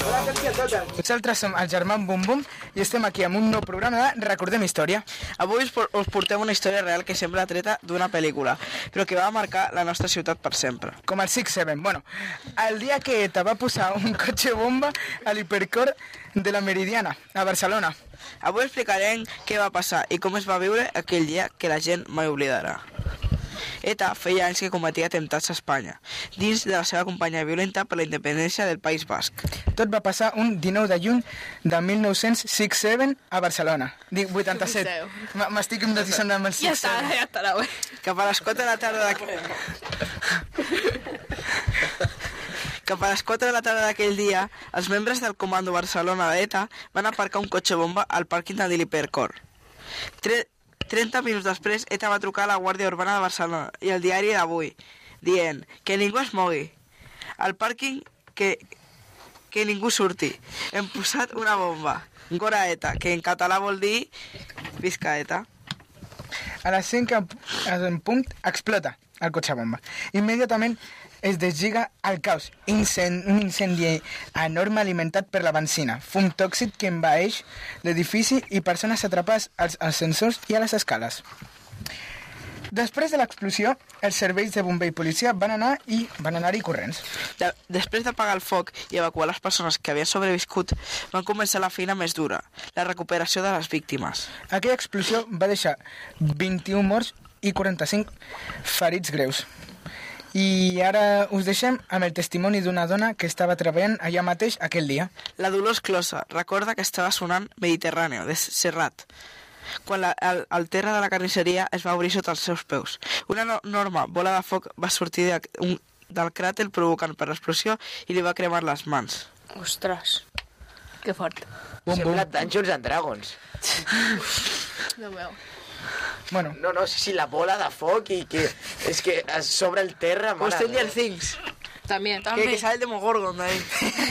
Nosaltres som el Germán Bum Bum i estem aquí amb un nou programa de Recordem Història. Avui us portem una història real que sembla treta d'una pel·lícula, però que va marcar la nostra ciutat per sempre. Com el 6-7. Bueno, el dia que ETA va posar un cotxe bomba a l'hipercor de la Meridiana, a Barcelona. Avui explicarem què va passar i com es va viure aquell dia que la gent mai oblidarà. ETA feia anys que cometia atemptats a Espanya, dins de la seva campanya violenta per la independència del País Basc. Tot va passar un 19 de juny de 1967 a Barcelona. Dic 87. M'estic hipnotitzant amb el 6-7. Ja estarà bé. Cap a les 4 de la tarda Cap a les 4 de la tarda d'aquell dia, els membres del Comando Barcelona d'ETA van aparcar un cotxe bomba al pàrquing de l'Hipercor. 30 minuts després, ETA va trucar a la Guàrdia Urbana de Barcelona i al diari d'avui, dient que ningú es mogui. Al pàrquing que ningú surti. Hem posat una bomba. Gora ETA, que en català vol dir visca ETA. A les 5 en punt explota el cotxe bomba. Immediatament es deslliga el caos, un incendi enorme alimentat per la benzina, fum tòxic que envaeix l'edifici i persones atrapades als ascensors i a les escales. Després de l'explosió, els serveis de bomber i policia van anar-hi corrents. Després d'apagar el foc i evacuar les persones que havien sobreviscut, van començar la feina més dura, la recuperació de les víctimes. Aquella explosió va deixar 21 morts i 45 ferits greus. I ara us deixem amb el testimoni d'una dona que estava treballant allà mateix aquell dia. La Dolors Closa recorda que estava sonant Mediterráneo, de Serrat, quan el terra de la carnisseria es va obrir sota els seus peus. Una enorme bola de foc va sortir del cràter provocant per l'explosió i li va cremar les mans. Ostres, que fort. Sembla Dungeons and Dragons. No veu. Bueno. No, sí, la bola de foc i que és que sobre el terra... O Stranger Things. També. Que sale el Demogorgon d'ahí.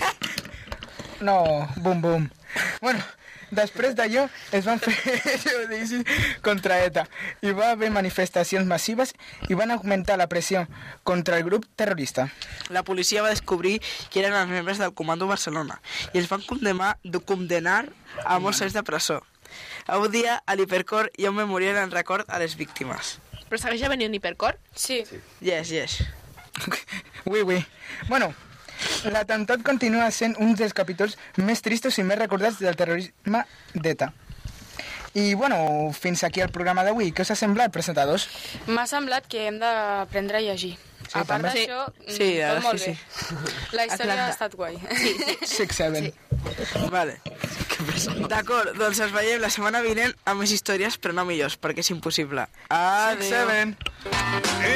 No, bum bum. Bueno, després d'allò es van fer judicis contra ETA i va haver manifestacions massives i van augmentar la pressió contra el grup terrorista. La policia va descobrir que eren els membres del Comando Barcelona i els van condenar a molts anys de presó. Avui dia, a l'Hipercor hi ha un memorial en record a les víctimes. Però segueix havent un hipercor? Sí. Yes. Oui. Bueno, l'atemptat continua sent un dels capítols més tristos i més recordats del terrorisme d'ETA. I, bueno, fins aquí el programa d'avui. Què us ha semblat, presentadors? M'ha semblat que hem d'aprendre a llegir. Sí, a part també. d'això, Sí, tot molt sí. bé. La història ha estat guai. Sí. 6-7. Vale. D'acord, doncs ens veiem la setmana vinent amb més històries, però no millors, perquè és impossible. Adéu. 6-7.